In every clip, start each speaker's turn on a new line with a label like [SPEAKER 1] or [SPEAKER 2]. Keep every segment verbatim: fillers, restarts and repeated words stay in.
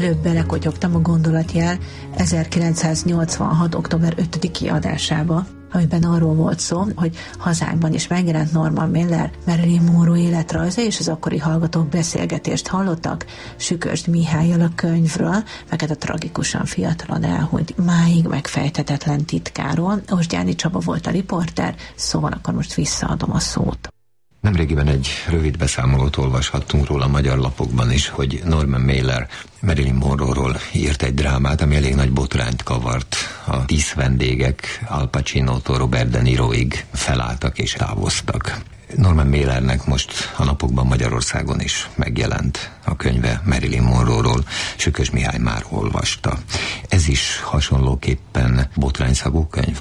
[SPEAKER 1] előbb belekotyogtam a gondolatjel ezerkilencszáznyolcvanhat. október ötödiki adásába, amiben arról volt szó, hogy hazánkban is megjelent Norman Mailer Marilyn Monroe életrajza, és az akkori hallgatók beszélgetést hallottak Sükösd Mihállyal a könyvről, meg hát a tragikusan fiatalon elhunyt, máig megfejthetetlen titkáról. Osgyáni Csaba volt a riporter, szóval akkor most visszaadom a szót.
[SPEAKER 2] Nemrégiben egy rövid beszámolót olvashattunk róla a magyar lapokban is, hogy Norman Mailer Marilyn Monroe-ról írt egy drámát, ami elég nagy botrányt kavart. A tíz vendégek Al Pacino-tól Robert De Niroig felálltak és távoztak. Norman Mailernek most a napokban Magyarországon is megjelent a könyve Marilyn Monroe-ról. Sükös Mihály már olvasta. Ez is hasonlóképpen botrányszagú könyv?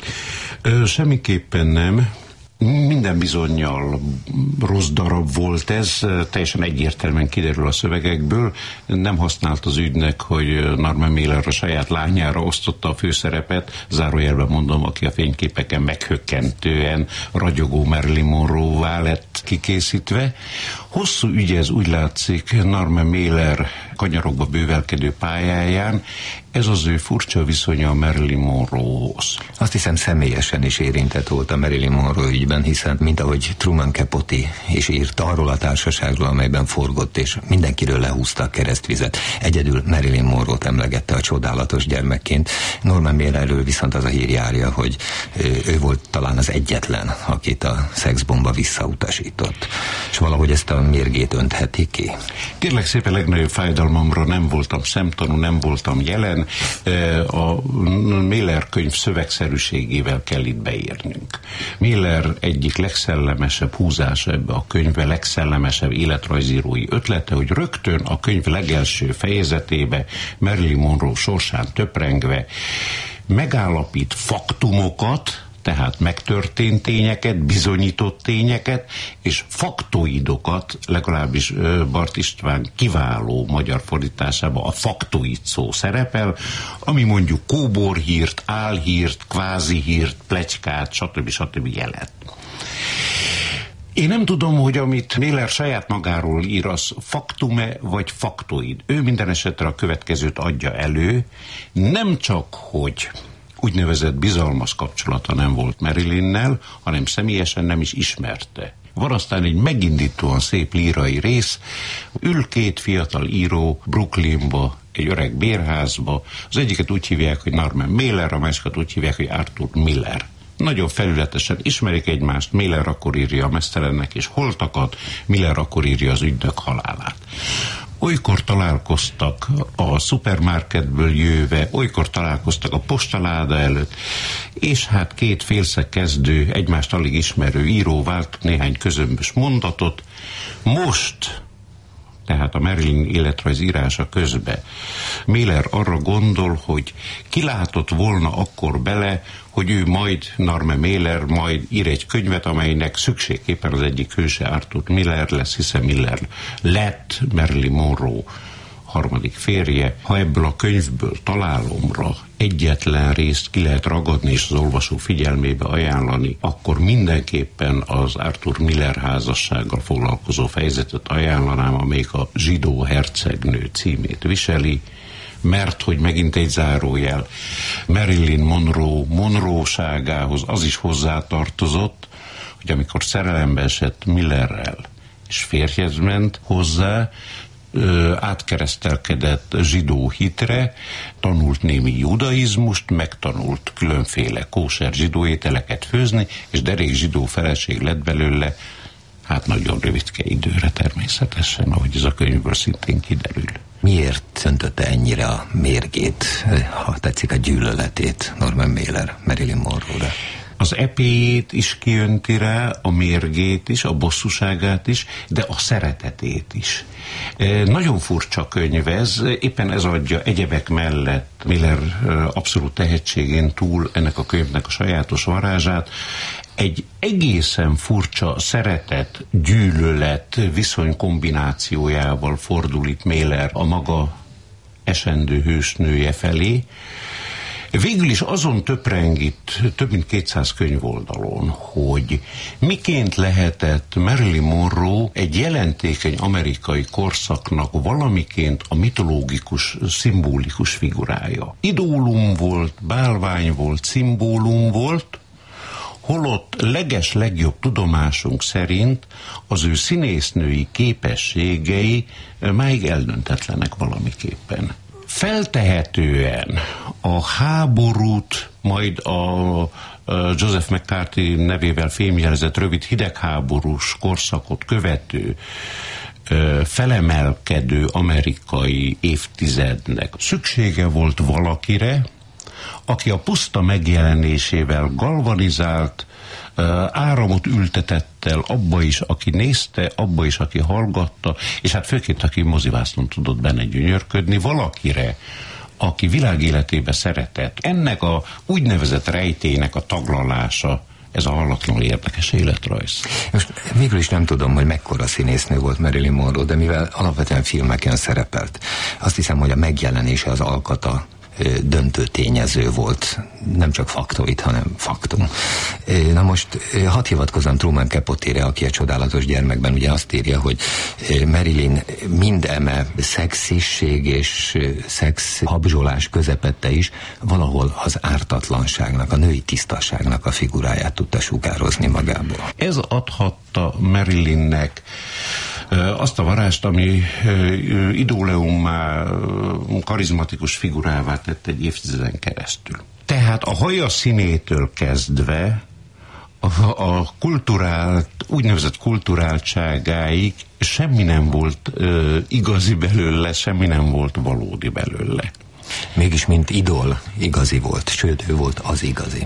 [SPEAKER 3] Ö, semmiképpen nem. Minden bizonnyal rossz darab volt ez, teljesen egyértelműen kiderül a szövegekből. Nem használt az ügynek, hogy Norman Mailer a saját lányára osztotta a főszerepet, zárójelben mondom, aki a fényképeken meghökkentően ragyogó Marilyn Monroe-vá lett kikészítve. Hosszú ügy ez, úgy látszik, Norman Mailer kanyarokba bővelkedő pályáján. Ez az ő furcsa viszonya a Marilyn Monroe-hoz.
[SPEAKER 2] Azt hiszem személyesen is érintett volt a Marilyn Monroe ügyben, hiszen mint ahogy Truman Capote is írt arról a társaságról, amelyben forgott, és mindenkiről lehúzta a keresztvizet. Egyedül Marilyn Monroe-t emlegette a csodálatos gyermekként. Norman Mailerről viszont az a hír járja, hogy ő volt talán az egyetlen, akit a szexbomba visszautasított. És valahogy ezt a mérgét öntheti ki.
[SPEAKER 3] Kérlek szépen, legnagyobb fájdalmamra nem voltam szemtanú, nem voltam jelen. A Mailer könyv szövegszerűségével kell itt beírnünk. Mailer egyik legszellemesebb húzása ebbe a könyvbe, legszellemesebb életrajzírói ötlete, hogy rögtön a könyv legelső fejezetébe Marilyn Monroe sorsán töprengve megállapít faktumokat, tehát megtörtént tényeket, bizonyított tényeket, és faktoidokat, legalábbis Bart István kiváló magyar fordításában a faktoid szó szerepel, ami mondjuk kóborhírt, álhírt, kvázihírt, pletykát, stb. stb. Jelent. Én nem tudom, hogy amit Mailer saját magáról ír, az faktume vagy faktoid. Ő minden esetre a következőt adja elő, nem csak, hogy úgynevezett bizalmas kapcsolata nem volt Marilynnel, hanem személyesen nem is ismerte. Van aztán egy megindítóan szép lírai rész, ül két fiatal író Brooklynba, egy öreg bérházba, az egyiket úgy hívják, hogy Norman Mailer, a másikat úgy hívják, hogy Arthur Miller. Nagyon felületesen ismerik egymást, Mailer akkor írja a Mesztelennek és holtakat, Miller akkor írja az Ügynök halálát. Olykor találkoztak a szupermarketből jöve, olykor találkoztak a postaláda előtt, és hát két félsze kezdő, egymást alig ismerő író vált néhány közömbös mondatot. Most, tehát a Marilyn életrajz írása közben, Mailer arra gondol, hogy kilátott volna akkor bele, hogy ő majd, Norman Mailer majd ír egy könyvet, amelynek szükségképpen az egyik hőse Arthur Miller lesz, hiszen Miller lett Marilyn Monroe harmadik férje. Ha ebből a könyvből találomra egyetlen részt ki lehet ragadni és az olvasó figyelmébe ajánlani, akkor mindenképpen az Arthur Miller házassággal foglalkozó fejezetet ajánlanám, amelyik a Zsidó hercegnő címét viseli, mert hogy megint egy zárójel, Marilyn Monroe Monroe-ságához az is hozzátartozott, hogy amikor szerelembe esett Millerrel, és férjhez ment hozzá, ö, átkeresztelkedett zsidó hitre, tanult némi judaizmust, megtanult különféle kóser zsidó ételeket főzni, és derék zsidó feleség lett belőle, hát nagyon rövidke időre természetesen, ahogy ez a könyvből szintén kiderül.
[SPEAKER 2] Miért öntötte ennyire a mérgét, ha tetszik a gyűlöletét Norman Mailer Marilyn Monroe-ra?
[SPEAKER 3] Az epéjét is kiönti rá, a mérgét is, a bosszúságát is, de a szeretetét is. E, nagyon furcsa könyv ez, éppen ez adja egyebek mellett Mailer abszolút tehetségén túl ennek a könyvnek a sajátos varázsát. Egy egészen furcsa szeretet, gyűlölet viszony kombinációjával fordul itt Mailer a maga esendő hősnője felé. Végül is azon töpreng itt több mint kétszáz könyvoldalon, hogy miként lehetett Marilyn Monroe egy jelentékeny amerikai korszaknak valamiként a mitológikus, szimbolikus figurája. Idólum volt, bálvány volt, szimbólum volt, holott leges legjobb tudomásunk szerint az ő színésznői képességei máig eldöntetlenek valamiképpen. Feltehetően a háborút, majd a Joseph McCarthy nevével fémjelzett rövid hidegháborús korszakot követő felemelkedő amerikai évtizednek szüksége volt valakire, aki a puszta megjelenésével galvanizált, áramot ültetett el abba is, aki nézte, abba is, aki hallgatta, és hát főként, aki mozivásznon tudott benne gyönyörködni, valakire, aki világéletébe szeretett. Ennek a úgynevezett rejtének a taglalása, ez a hallatlanul érdekes életrajz.
[SPEAKER 2] Most végül is nem tudom, hogy mekkora színésznő volt Marilyn Monroe, de mivel alapvetően filmeken szerepelt, azt hiszem, hogy a megjelenése, az alkata döntő tényező volt, nem csak faktoid, hanem faktum. Na most hadd hivatkozzam Truman Capote-re, aki a Csodálatos gyermekben ugye azt írja, hogy Marilyn mindeme szexisség és szex habzsolás közepette is valahol az ártatlanságnak, a női tisztaságnak a figuráját tudta sugározni magából.
[SPEAKER 3] Ez adhatta Marilynnek azt a varást, ami idóleummá, karizmatikus figurává tett egy évtizeden keresztül. Tehát a haja színétől kezdve a, a kulturált, úgynevezett kulturáltságáig semmi nem volt ö, igazi belőle, semmi nem volt valódi belőle.
[SPEAKER 2] Mégis mint idol igazi volt, sőt, ő volt az igazi.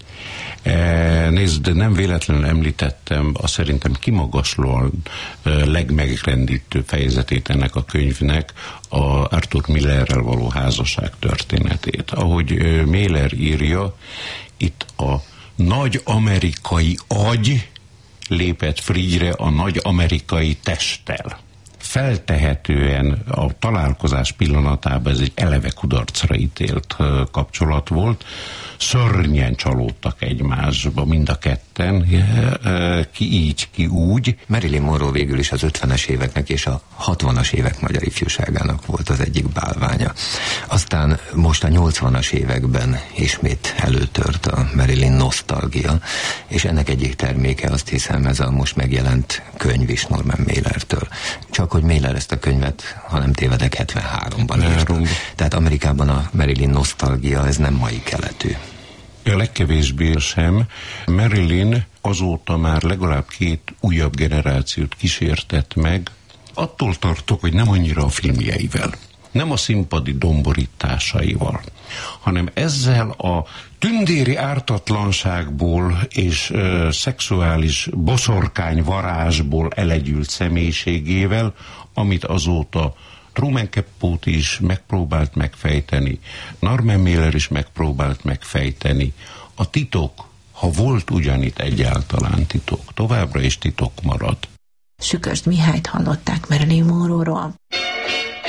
[SPEAKER 3] Nézd, nem véletlenül említettem a szerintem kimagaslóan legmegrendítő fejezetét ennek a könyvnek, a Arthur Millerrel való házasság történetét. Ahogy Miller írja, itt a nagy amerikai agy lépett frigyre a nagy amerikai testtel. Feltehetően a találkozás pillanatában ez egy eleve kudarcra ítélt kapcsolat volt. Szörnyen csalódtak egymásba mind a ketten, ki így, ki úgy.
[SPEAKER 2] Marilyn Monroe végül is az ötvenes éveknek és a hatvanas évek magyar ifjúságának volt az egyik bálványa. Aztán most a nyolcvanas években ismét előtört a Marilyn nosztalgia, és ennek egyik terméke, azt hiszem, ez a most megjelent könyv is Norman Mailertől. Csak hogy Mailer ezt a könyvet, ha nem tévedek, hetvenháromban írta. Tehát Amerikában a Marilyn nosztalgia, ez nem mai keletű.
[SPEAKER 3] A legkevésbé sem. Marilyn azóta már legalább két újabb generációt kísértett meg. Attól tartok, hogy nem annyira a filmjeivel, nem a színpadi domborításaival, hanem ezzel a tündéri ártatlanságból és ö, szexuális boszorkány varázsból elegyült személyiségével, amit azóta Truman Capote is megpróbált megfejteni, Norman Mailer is megpróbált megfejteni. A titok, ha volt ugyanitt egyáltalán titok, továbbra is titok marad.
[SPEAKER 1] Sükösd Mihályt hallották Marilyn Monroe-ról.